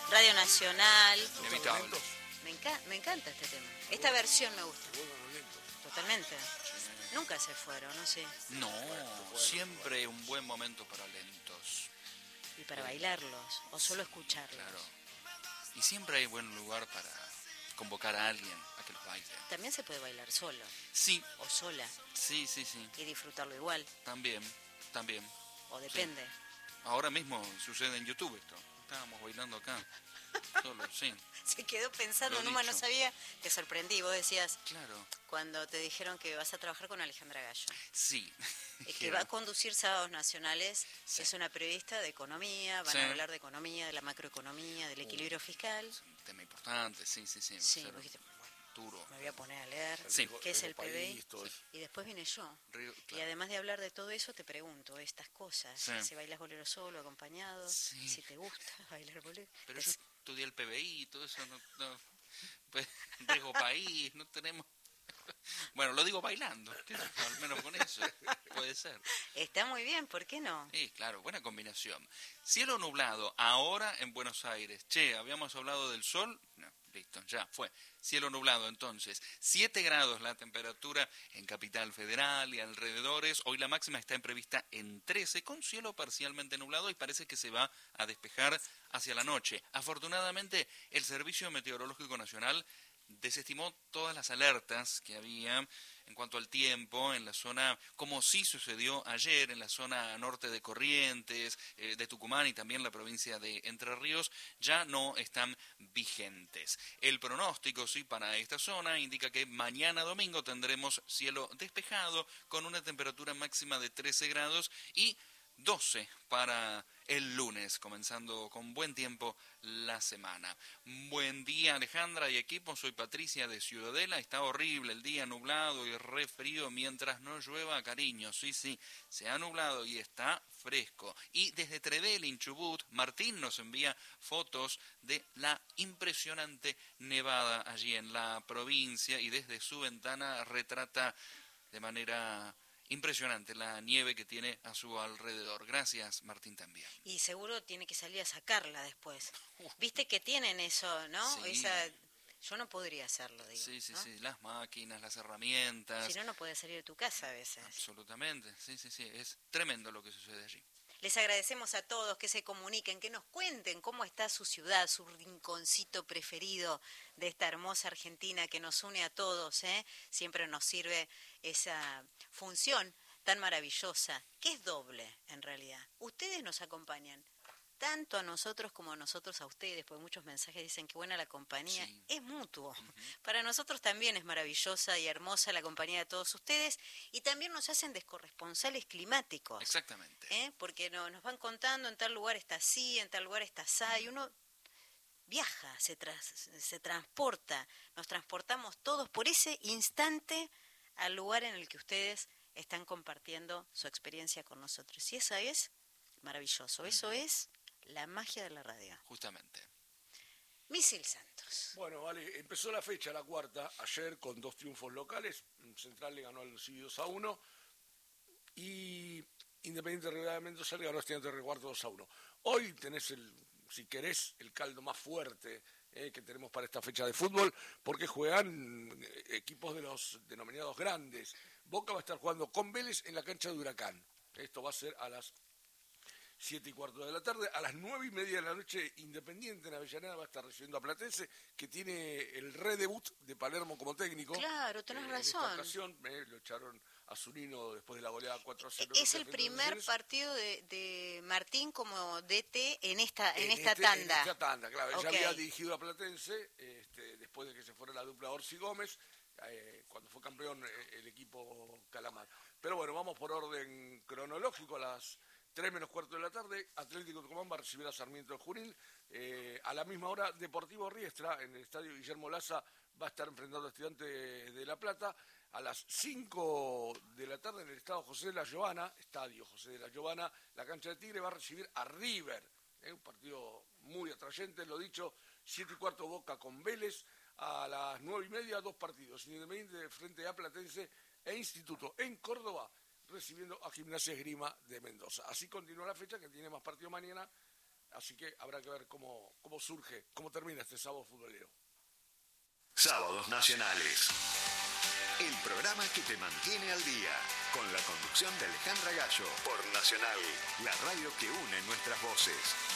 Radio Nacional. Inevitable. Me encanta este tema. Esta versión me gusta. Totalmente. Nunca se fueron, no sé. No, siempre un buen momento para lentos. Y para bailarlos, o solo escucharlos. Claro. Y siempre hay buen lugar para convocar a alguien a que los baile. También se puede bailar solo. Sí. O sola. Sí. Y disfrutarlo igual. También. O depende. Sí. Ahora mismo sucede en YouTube esto. Estábamos bailando acá. Solo, sí. Se quedó pensando, Lo no dicho. sabía. Te sorprendí, vos decías. Claro. Cuando te dijeron que vas a trabajar con Alejandra Gallo. Sí. Que va a conducir Sábados Nacionales. Sí. Es una periodista de economía. Van a hablar de economía, de la macroeconomía, del equilibrio fiscal. Es un tema importante, sí. Sí, vos dijiste, duro. me voy a poner a leer Sí. qué es el PBI. Sí. Y después vine yo. Claro. Y además de hablar de todo eso, te pregunto estas cosas. Sí. Si bailas bolero solo, acompañado. Sí. Si te gusta bailar bolero. Pero yo estudié el PBI y todo eso, no pues, riesgo país, no tenemos... Bueno, lo digo bailando, al menos con eso, puede ser. Está muy bien, ¿por qué no? Sí, claro, buena combinación. Cielo nublado, ahora en Buenos Aires. Habíamos hablado del sol, no, listo, ya fue. Cielo nublado, entonces, 7 grados la temperatura en Capital Federal y alrededores. Hoy la máxima está prevista en 13, con cielo parcialmente nublado y parece que se va a despejar hacia la noche. Afortunadamente, el Servicio Meteorológico Nacional desestimó todas las alertas que había en cuanto al tiempo en la zona, como sí sucedió ayer en la zona norte de Corrientes, de Tucumán y también la provincia de Entre Ríos, ya no están vigentes. El pronóstico, sí, para esta zona indica que mañana domingo tendremos cielo despejado con una temperatura máxima de 13 grados y 12 para el lunes, comenzando con buen tiempo la semana. Buen día, Alejandra y equipo, soy Patricia de Ciudadela. Está horrible el día, nublado y re frío mientras no llueva, cariño. Sí, se ha nublado y está fresco. Y desde Trevelin, Chubut, Martín nos envía fotos de la impresionante nevada allí en la provincia y desde su ventana retrata de manera impresionante la nieve que tiene a su alrededor. Gracias, Martín, también. Y seguro tiene que salir a sacarla después. Viste que tienen eso, ¿no? Sí. Yo no podría hacerlo, digo. Sí, ¿no? las máquinas, las herramientas. Si no, no puedes salir de tu casa a veces. Absolutamente, sí, es tremendo lo que sucede allí. Les agradecemos a todos que se comuniquen, que nos cuenten cómo está su ciudad, su rinconcito preferido de esta hermosa Argentina que nos une a todos, ¿eh? Siempre nos sirve esa función tan maravillosa, que es doble en realidad. Ustedes nos acompañan tanto a nosotros como a nosotros a ustedes, porque muchos mensajes dicen que buena la compañía, Sí. Es mutuo. Para nosotros también es maravillosa y hermosa la compañía de todos ustedes y también nos hacen descorresponsales climáticos. Exactamente. Porque nos van contando en tal lugar está así, en tal lugar está así, y uno viaja, se transporta, nos transportamos todos por ese instante al lugar en el que ustedes están compartiendo su experiencia con nosotros. Y eso es maravilloso, eso es la magia de la radio. Justamente. Misil Santos. Bueno, vale, empezó la fecha, la cuarta, ayer con 2 triunfos locales. Central le ganó al Civil 2-1 y Independiente Rivadavia de Mendoza le ganó a Estudiantes de Recuarto 2-1. Hoy tenés, si querés, el caldo más fuerte que tenemos para esta fecha de fútbol, porque juegan equipos de los denominados grandes. Boca va a estar jugando con Vélez en la cancha de Huracán. Esto va a ser a las 7:15 de la tarde. A las 9:30 de la noche, Independiente en Avellaneda va a estar recibiendo a Platense, que tiene el redebut de Palermo como técnico. Claro, tenés razón. En esta ocasión lo echaron a Zunino después de la goleada 4-0. Es el primer partido de Martín como DT en esta tanda. En esta tanda, claro. Okay. Ya había dirigido a Platense después de que se fuera la dupla Orsi Gómez, cuando fue campeón el equipo Calamar. Pero bueno, vamos por orden cronológico. A las 3:15 de la tarde, Atlético Tucumán va a recibir a Sarmiento de Junín. A la misma hora, Deportivo Riestra, en el estadio Guillermo Laza, va a estar enfrentando a Estudiantes de La Plata. A las 5 de la tarde, en el estadio José de la Giovana, la cancha de Tigre va a recibir a River. Un partido muy atrayente, lo dicho, 7:15 Boca con Vélez. A las 9:30, 2 partidos, Independiente frente a Platense e Instituto en Córdoba, recibiendo a Gimnasia Esgrima de Mendoza. Así continúa la fecha, que tiene más partidos mañana, Así que habrá que ver cómo surge, cómo termina este sábado futbolero. Sábados Nacionales. El programa que te mantiene al día. Con la conducción de Alejandra Gallo. Por Nacional, la radio que une nuestras voces.